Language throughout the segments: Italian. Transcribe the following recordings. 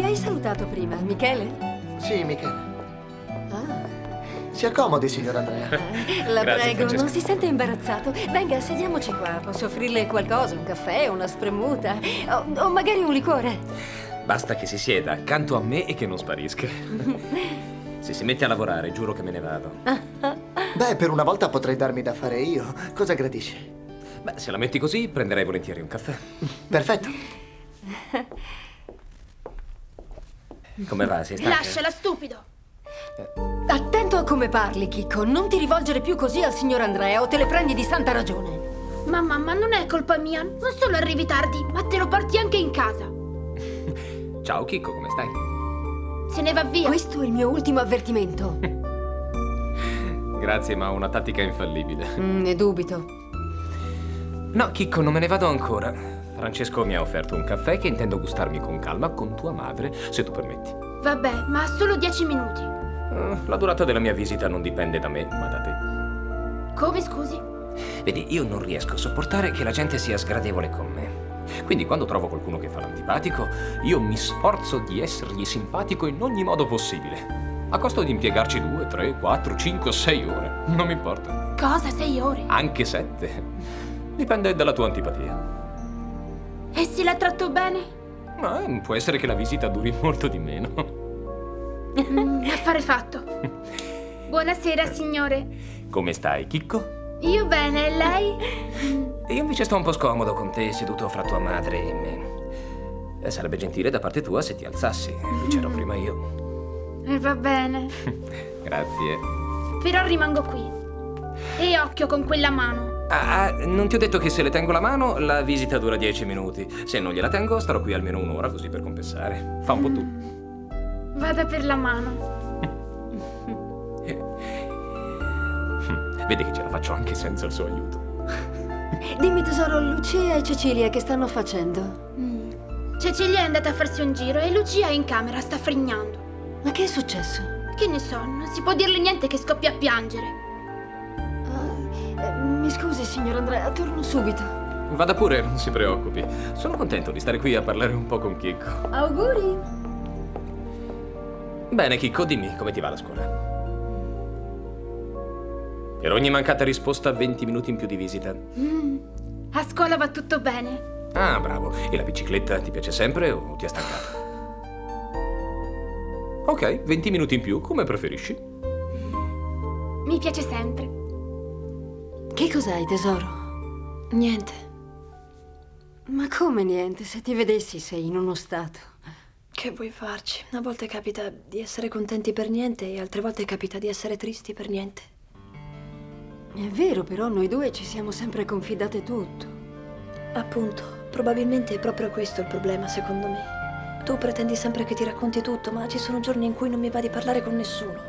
hai salutato prima? Michele? Sì, Michele. Ah, Si accomodi, signor Andrea. la Grazie, prego, Francesca. non si sente imbarazzato. Venga, sediamoci qua. Posso offrirle qualcosa, un caffè, una spremuta o magari un liquore. Basta che si sieda accanto a me e che non sparisca. Se si mette a lavorare, giuro che me ne vado. Beh, per una volta potrei darmi da fare io. Cosa gradisci? Beh, se la metti così, prenderei volentieri un caffè. Perfetto. Come va? Sei stanca? Lasciala, stupido! Attento a come parli, Chicco. Non ti rivolgere più così al signor Andrea o te le prendi di santa ragione. Mamma, non è colpa mia. Non solo arrivi tardi, ma te lo porti anche in casa. Ciao, Chicco, come stai? Se ne va via. Questo è il mio ultimo avvertimento. Grazie, ma ho una tattica infallibile. Ne dubito. No, Chicco, non me ne vado ancora. Francesco mi ha offerto un caffè che intendo gustarmi con calma con tua madre, se tu permetti. Vabbè, ma solo 10 minuti. La durata della mia visita non dipende da me, ma da te. Come, scusi? Vedi, io non riesco a sopportare che la gente sia sgradevole con me. Quindi quando trovo qualcuno che fa l'antipatico, io mi sforzo di essergli simpatico in ogni modo possibile. A costo di impiegarci 2, 3, 4, 5 o 6 ore. Non mi importa. Cosa, 6 ore? Anche 7. Dipende dalla tua antipatia. E se la tratto bene? Ma può essere che la visita duri molto di meno. Affare fatto. Buonasera, signore. Come stai, Chicco? Io bene, e lei? Io invece sto un po' scomodo con te seduto fra tua madre e me. Sarebbe gentile da parte tua se ti alzassi. Qui c'ero prima io. Va bene. Grazie. Però rimango qui. E occhio con quella mano. Non ti ho detto che se le tengo la mano, la visita dura 10 minuti. Se non gliela tengo, starò qui almeno un'ora, così per compensare. Fa un po' tu. Vada per la mano. Vedi che ce la faccio anche senza il suo aiuto. Dimmi, tesoro, Lucia e Cecilia che stanno facendo? Cecilia è andata a farsi un giro e Lucia è in camera, sta frignando. Ma che è successo? Che ne so, non si può dirle niente che scoppia a piangere. Mi scusi, signor Andrea, torno subito. Vada pure, non si preoccupi. Sono contento di stare qui a parlare un po' con Chicco. Auguri! Bene, Chicco, dimmi, come ti va la scuola? Per ogni mancata risposta, 20 minuti in più di visita. A scuola va tutto bene. Ah, bravo. E la bicicletta ti piace sempre o ti ha stancato? Ok, 20 minuti in più, come preferisci. Mi piace sempre. Che cos'hai, tesoro? Niente. Ma come niente? Se ti vedessi sei in uno stato. Che vuoi farci? A volte capita di essere contenti per niente e altre volte capita di essere tristi per niente. È vero, però noi due ci siamo sempre confidate tutto. Appunto, probabilmente è proprio questo il problema, secondo me. Tu pretendi sempre che ti racconti tutto, ma ci sono giorni in cui non mi va di parlare con nessuno.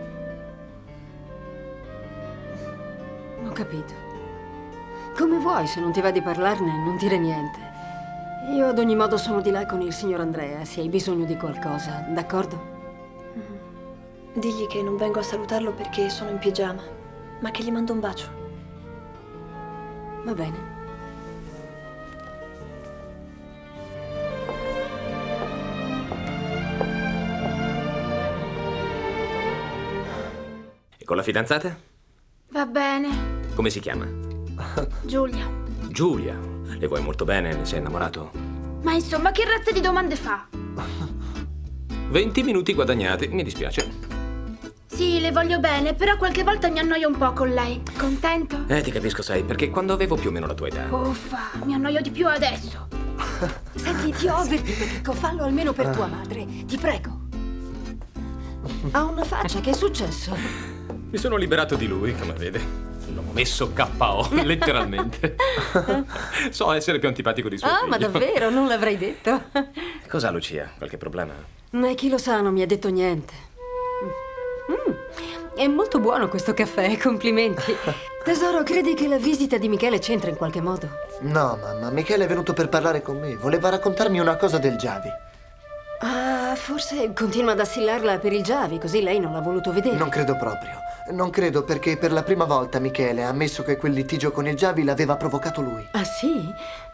Ho capito. Come vuoi, se non ti va di parlarne, non dire niente. Io ad ogni modo sono di là con il signor Andrea, se hai bisogno di qualcosa, d'accordo? Digli che non vengo a salutarlo perché sono in pigiama, ma che gli mando un bacio. Va bene. E con la fidanzata? Va bene. Come si chiama? Giulia. Giulia. Le vuoi molto bene? Ne sei innamorato? Ma insomma, che razza di domande fa? 20 minuti guadagnati. Mi dispiace. Sì, le voglio bene, però qualche volta mi annoio un po' con lei. Contento? Ti capisco, sai, perché quando avevo più o meno la tua età. Uffa, mi annoio di più adesso. Senti, ti ho avvertito, Chicco, fallo almeno per tua madre, ti prego. Ha una faccia, che è successo? Mi sono liberato di lui, come vede. L'ho messo KO, letteralmente. So essere più antipatico di suo figlio. Ma davvero? Non l'avrei detto. Cos'ha Lucia? Qualche problema? Chi lo sa, non mi ha detto niente. È molto buono questo caffè, complimenti. Tesoro, credi che la visita di Michele c'entra in qualche modo? No, mamma, Michele è venuto per parlare con me. Voleva raccontarmi una cosa del Giavi. Ah, forse continua ad assillarla per il Giavi, così lei non l'ha voluto vedere. Non credo proprio. Non credo, perché per la prima volta Michele ha ammesso che quel litigio con il Giavi l'aveva provocato lui. Ah, sì?